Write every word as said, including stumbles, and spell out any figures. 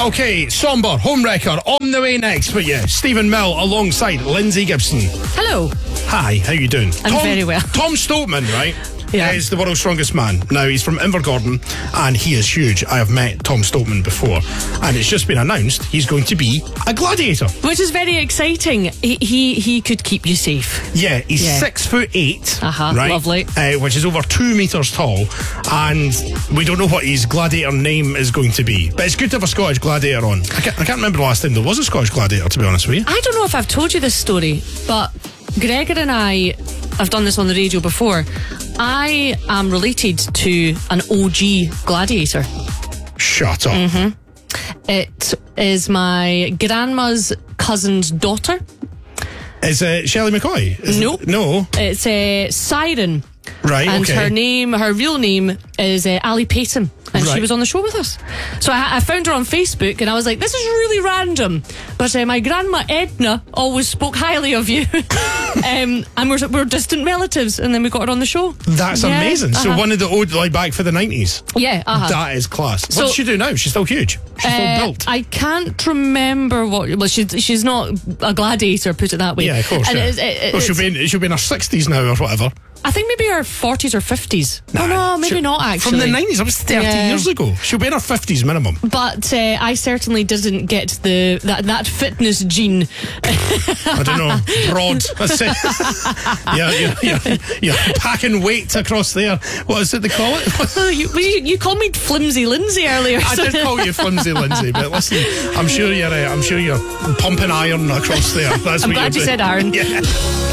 Okay, somber, home wrecker, on the way next for you. Stephen Mill alongside Lindsay Gibson. Hello. Hi, how you doing? I'm Tom, very well. Tom Stoatman, right? Yeah. Is the world's strongest man. Now, he's from Invergordon, and he is huge. I have met Tom Stoatman before, and it's just been announced he's going to be a gladiator. Which is very exciting. He he, he could keep you safe. Yeah, he's Yeah. six foot eight, Uh-huh, right? lovely. Uh, which is over two metres tall, and we don't know what his gladiator name is going to be. But it's good to have a Scottish gladiator on. I can't, I can't remember the last time there was a Scottish gladiator, to be honest with you. I don't know if I've told you this story, but Gregor and I have done this on the radio before. I am related to an O G gladiator. Shut up. Mm-hmm. It is my grandma's cousin's daughter. Is it Shelley McCoy? Is No. It, no. It's a uh, Siren. Right, and okay. her name, her real name is uh, Ali Payton. And Right. she was on the show with us. So I, I found her on Facebook and I was like, this is really random. But uh, my grandma Edna always spoke highly of you. um, and we're, we're distant relatives. And then we got her on the show. That's Yeah, amazing. So uh-huh. one of the old, like back for the nineties. Yeah, uh-huh. That is class. What So- does she do now? She's still huge. She's still Uh, built. I can't remember what. Well, she's she's not a gladiator, put it that way. Yeah, of course. And Yeah. it's- it- well, she'll it's- be, in, she'll be in her sixties now or whatever. I think maybe her forties or fifties. Nah, oh no, maybe she- not actually. From the nineties, that was thirty Yeah. years ago. She'll be in her fifties minimum. But uh, I certainly didn't get the that, that fitness gene. I don't know, broad. That's it. yeah, you're, you're, you're packing weight across there. What is it they call it? Oh, you, well, you, you called me flimsy Lindsay earlier. I so- did call you flimsy, Lindsay, but listen, I'm sure you're. Uh, I'm sure you're pumping iron across there. That's I'm what glad you're you doing. said iron. Yeah.